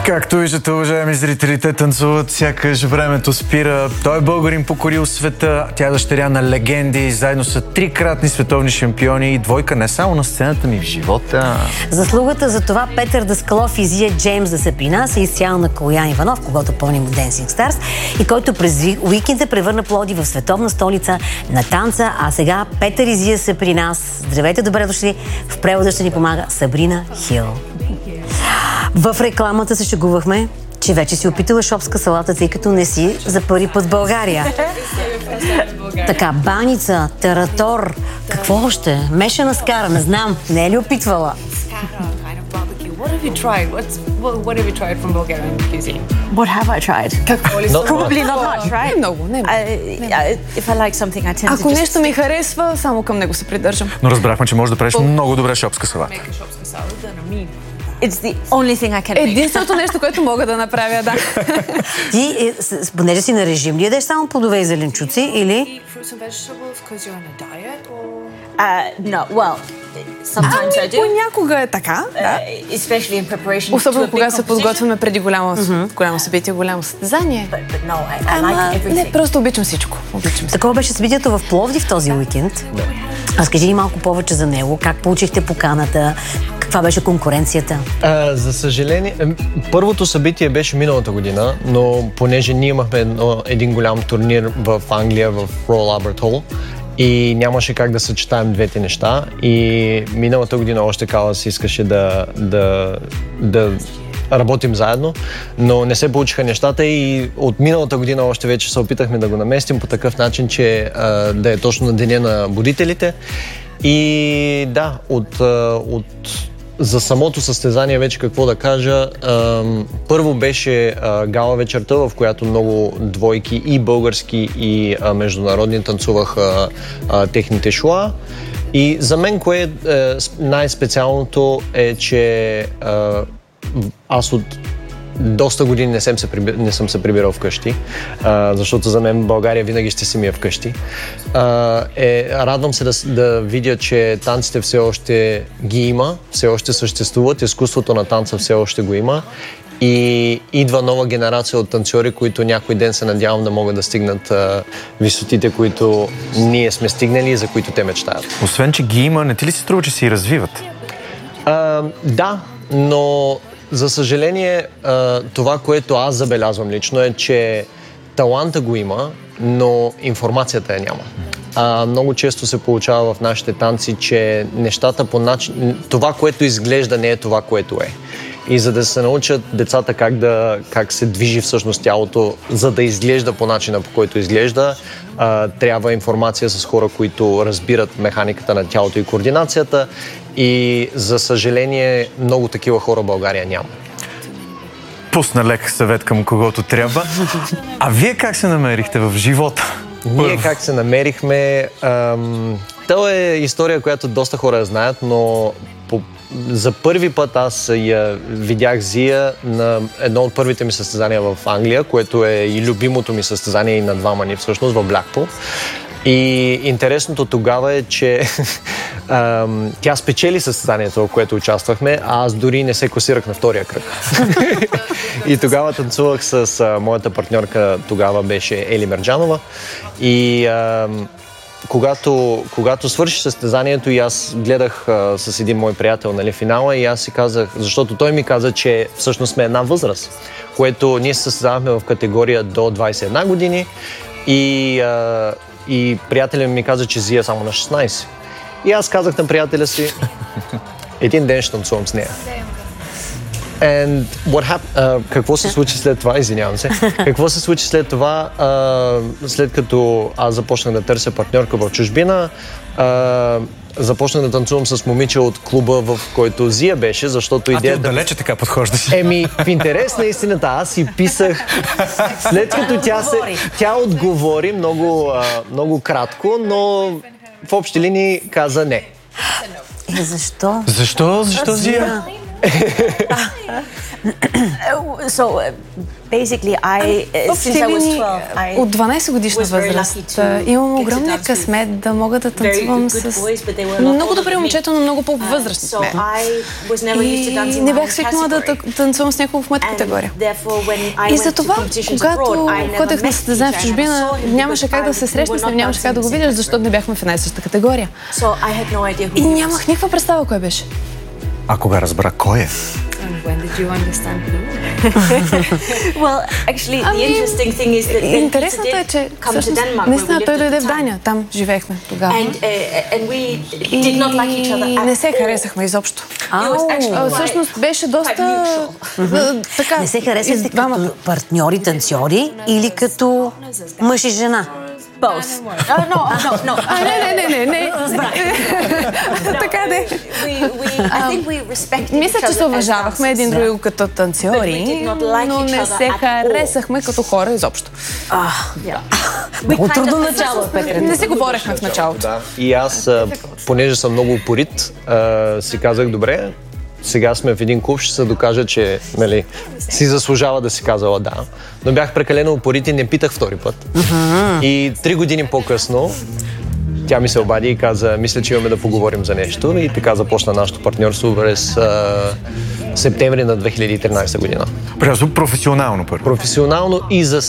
Както виждате, уважаеми зрители, те танцуват, сякаш времето спира. Той е българин, покорил света, тя е дъщеря на легенди, заедно са трикратни световни шампиони и двойка не само на сцената, ми в живота. Заслугата за това Петър Даскалов и Зия Джеймс да са при нас е изцяло на Калоян Иванов, когато помним от Dancing Stars, и който през уикенда превърна Пловдив в световна столица на танца, а сега Петър и Зия са при нас. Здравейте, добре дошли. В превода ще ни помага Сабрина Хил. В рекламата се шегувахме, че вече си опитала шопска салата, тъй като не си за първи път в България. Така, баница, таратор, какво още? Мешана скара, не знам, не е ли опитвала? What have you tried? What have you tried from Bulgarian cuisine? What have I tried? Probably not much, right? Много, не. If I like something, I tend to Ако нещо ми харесва, само към него се придържам. Но разбрахме, че можеш да правиш много добре шопска салата. It's the only thing I can make. Единственото нещо, което мога да направя, да. Ти, понеже си на режим, ли ядеш само плодове и зеленчуци или? No, well, sometimes I do. Понякога е така, да. Especially in preparation. Особено когато се подготвяме преди голямо събитие, голямо състезание. But no, I like everything. Не, просто обичам всичко. Такова беше събитието в Пловдив този уикенд. Разкажи ни малко повече за него. Как получихте поканата? Каква беше конкуренцията? За съжаление, първото събитие беше миналата година, но понеже ние имахме един голям турнир в Англия, в Royal Albert Hall, и нямаше как да съчетаем двете неща. И миналата година още Калас искаше да работим заедно, но не се получиха нещата и от миналата година още вече се опитахме да го наместим по такъв начин, че да е точно на деня на будителите. И да, за самото състезание вече какво да кажа. Първо беше гала вечерта, в която много двойки и български и международни танцуваха техните шоа. И за мен кое е най-специалното е, че аз от доста години не съм се прибирал вкъщи, защото за мен България винаги ще си ми е вкъщи. Радвам се да видя, че танците все още ги има, все още съществуват, изкуството на танца все още го има и идва нова генерация от танцори, които някой ден се надявам да могат да стигнат висотите, които ние сме стигнали и за които те мечтаят. Освен, че ги има, не ти ли се струва, че се и развиват? Да, но за съжаление, това, което аз забелязвам лично е, че таланта го има, но информацията я няма. Много често се получава в нашите танци, че нещата по начин... Това, което изглежда, не е това, което е. И за да се научат децата как се движи всъщност тялото, за да изглежда по начина, по който изглежда, трябва информация с хора, които разбират механиката на тялото и координацията. И за съжаление, много такива хора в България няма. Пусна лек съвет към когото трябва. А вие как се намерихте в живота? Ние как се намерихме? Това е история, която доста хора знаят, но за първи път аз я видях Зия на едно от първите ми състезания в Англия, което е и любимото ми състезание и на двама ни всъщност в Блакпул. И интересното тогава е, че тя спечели състезанието, в което участвахме, а аз дори не се класирах на втория кръг. И тогава танцувах с моята партньорка, тогава беше Ели Мерджанова. И когато свърши състезанието и аз гледах с един мой приятел, нали, финала, и аз си казах, защото той ми каза, че всъщност сме една възраст, което ние се състезавахме в категория до 21 години и приятелят ми каза, че Зия само на 16. И аз казах на приятеля си, един ден ще танцувам с нея. And what happened? Какво се случи след това? Извинявам се. Какво се случи след това? След като аз започнах да търся партньорка в чужбина, започнах да танцувам с момиче от клуба, в който Зия беше, защото идеята... ти отдалече така подхождаш. В интерес на истината, аз си писах, след като тя отговори много кратко, но в общи линии каза не. Защо? Защо Зия? basically, since I was 12, от 12 годишна възраст имам огромния късмет да мога да танцувам с много добри момчета, но много по-възрастни от мен. И не бях свикнала да танцувам с някого в моята категория. И затова, когато ходех на състезания в чужбина, нямаше как да се срещна с него, нямаше как да го видя, защото не бяхме в една и съща категория. И нямах никаква представа кой беше. А кога разбра кой е? When did you understand who? Well, actually, the interesting thing is that интересното е, че наистина той дойде в Дания, там живеехме тогава. И не се харесахме изобщо. Всъщност беше доста така. Не се харесахте като партньори, танцори или като мъж и жена? both. No. Не. Така де. Мисля, че се уважавахме един друг като танцори, но не се харесахме като хора изобщо. Много трудно начало, Петре. Не си говорехме в началото. Да. И аз, понеже съм много упорит, си казах, добре, сега сме в един клуб, ще се докажа, че си заслужава да си казала да. Но бях прекалено упорит и не питах втори път. И 3 години по-късно тя ми се обади и каза, мисля, че имаме да поговорим за нещо. И така започна нашето партньорство през септември на 2013 година. Професионално първо. Професионално и за...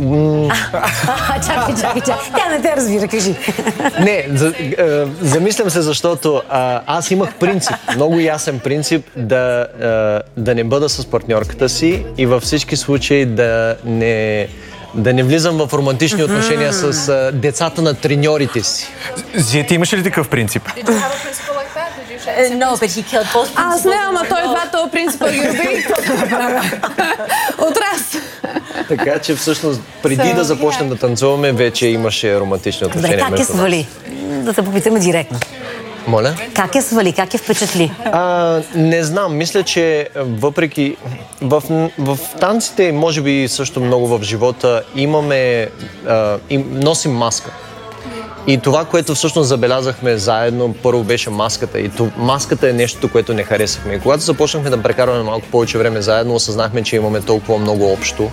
Чакай. Тя не те разбира, кажи. Не, замислям се, защото аз имах принцип, много ясен принцип да не бъда с партньорката си и във всички случаи да не влизам в романтични отношения с децата на треньорите си. Зия, ти имаш ли такъв принцип? No, but he killed both. Аз не, ама той двата принципа ги роби. От раз. Така че всъщност преди да започнем да танцуваме, вече имаше романтични отношения. Добре, как я свали? Да се попитаме директно. Моля? Как я свали? Как я впечатли? Не знам. Мисля, че въпреки... В танците, може би също много в живота, носим маска. И това, което всъщност забелязахме заедно, първо беше маската. И маската е нещото, което не харесахме. И когато започнахме да прекарваме малко повече време заедно, осъзнахме, че имаме толкова много общо.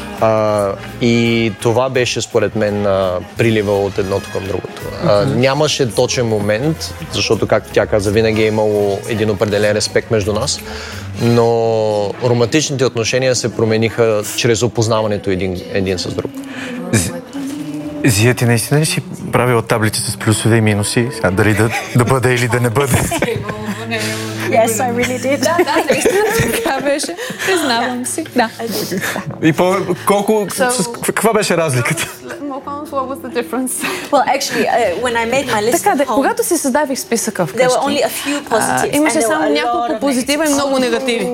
И това беше, според мен, прилива от едното към другото. Нямаше точен момент, защото, както тя каза, винаги е имало един определен респект между нас, но романтичните отношения се промениха чрез опознаването един с друг. Зия, ти наистина ли си правила таблици с плюсове и минуси? Дали да бъде или да не бъде? Yes, I really did. Да, наистина така беше. Признавам си. Да. И каква беше разликата? What was the difference? Well, actually, when I made my list така, когато си създавих списъка вкъщи, имаше само няколко позитива и много негативи.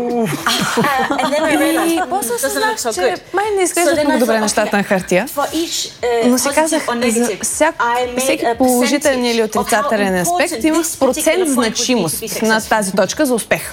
И после съзнах, че май не изглеждат много добре нещата на хартия, но си казах, за всеки положителен или отрицателен аспект имах процент значимост на тази точка за успех.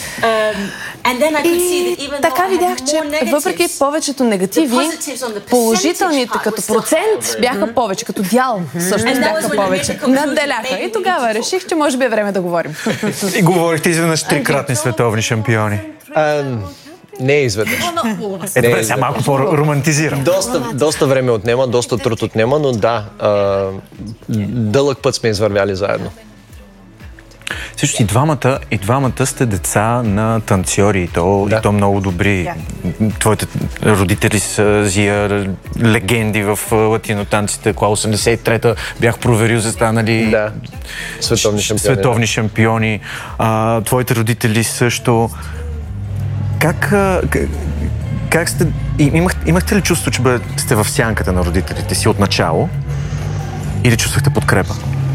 И така видях, че въпреки повечето негативи, положителните като процент бяха повече, като дял също бяха повече. Надделяха. И тогава реших, че може би е време да говорим. И говорихте изведнъж 3-кратни световни шампиони. Не е изведнъж. Добре, сега малко по-романтизирам. Доста време отнема, доста труд отнема, но да, дълъг път сме извървяли заедно. Също и двамата сте деца на танцори, и то много добри. Твоите родители са, Зия, легенди в латинотанците. Кога 83-та бях проверил, за станали световни шампиони. Твоите родители също. Как сте... Имахте ли чувство, че сте в сянката на родителите си от начало? Или чувствахте подкрепа?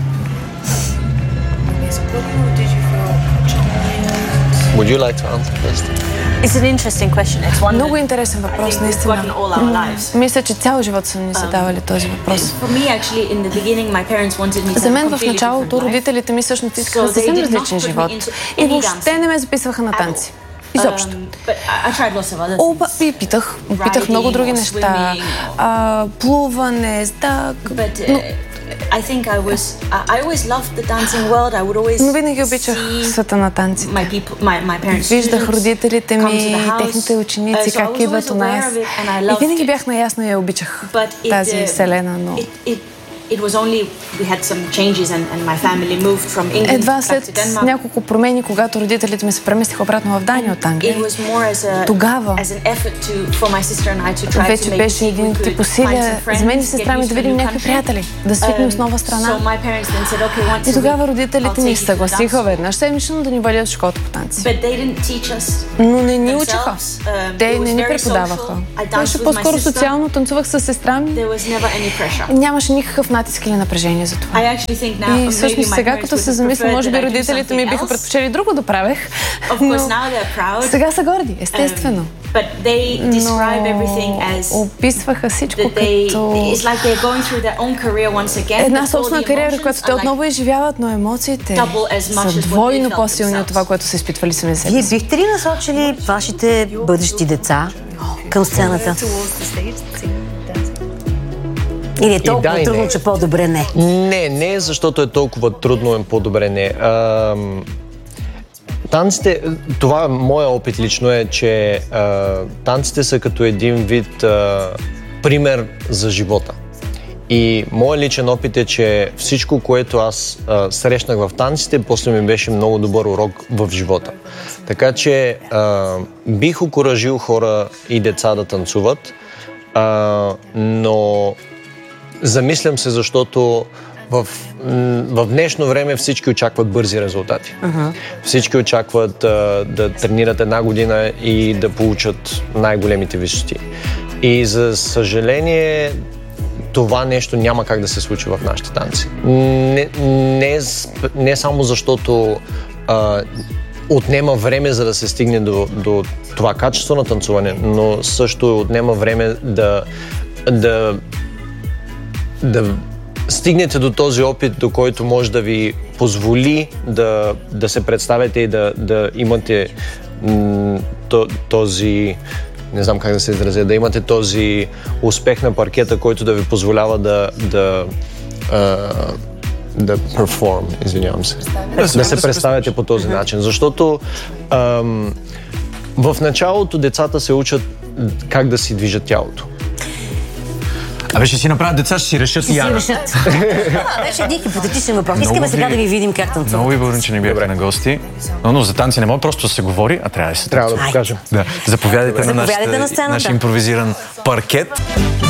Would you like to answer first? It's an interesting question. It's one много интересен въпрос, наистина. Мисля, че цял живот са ни задавали този въпрос. За мен в началото родителите ми всъщност искаха съвсем различен живот и въобще не ме записваха на танци. Изобщо. Питах много други неща. Плуване, но Но винаги обичах света на танците. Виждах родителите ми, техните ученици, как идват у нас. И винаги бях наясно и я обичах тази вселена, но... Едва след няколко промени, когато родителите ми се преместиха обратно в Дания от Англия, тогава вече беше един тип усилия за мен и сестра ми да видим някакви приятели, да свикнем с нова страна. И тогава родителите ни съгласиха веднъж седмично да ни водят в школата по танци. Но не ни учиха. Те не ни преподаваха. Беше по-скоро социално, танцувах с сестра ми. Нямаше никакъв натиск или напрежение за това. И всъщност сега, като се замисля, може би родителите ми биха предпочели друго да правех, но сега са горди, естествено. Но описваха всичко като една собствена кариера, която те отново изживяват, но емоциите са двойно по-силни от това, което са изпитвали сами себе Вие си. бихте ли насочили вашите бъдещи деца към сцената? Или е толкова трудно, че по-добре не? Не, защото е толкова трудно, е по-добре не. Танците, това моя опит лично е, че танците са като един вид пример за живота. И моят личен опит е, че всичко, което аз срещнах в танците, после ми беше много добър урок в живота. Така че бих окуражил хора и деца да танцуват, но замислям се, защото в днешно време всички очакват бързи резултати. Всички очакват да тренират една година и да получат най-големите висоти. И за съжаление, това нещо няма как да се случи в нашите танци. Не само защото отнема време, за да се стигне до това качество на танцуване, но също отнема време да стигнете до този опит, до който може да ви позволи да се представите и да имате този, не знам как да се изразя, да имате този успех на паркета, който да ви позволява да перформ, извинявам се. Да се представяте по този начин. Защото в началото децата се учат как да си движат тялото. Абе, ще си направят деца, ще си решат Яна. Вече един хипотетичен въпрос. Искаме сега да ви видим как танцуват. Много ви благодарим, че не бяхте на гости. Но за танци не може просто да се говори, а трябва да се Трябва да покажем. Да. Заповядайте на на сцената. наш импровизиран паркет.